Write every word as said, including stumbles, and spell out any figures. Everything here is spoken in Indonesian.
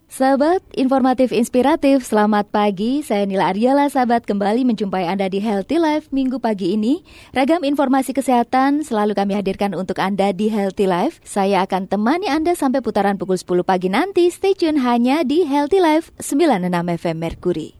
Sahabat informatif inspiratif, selamat pagi. Saya Nila Ariela, sahabat, kembali menjumpai Anda di Healthy Life minggu pagi ini. Ragam informasi kesehatan selalu kami hadirkan untuk Anda di Healthy Life. Saya akan temani Anda sampai putaran pukul sepuluh pagi nanti. Stay tune hanya di Healthy Life sembilan puluh enam F M Mercury.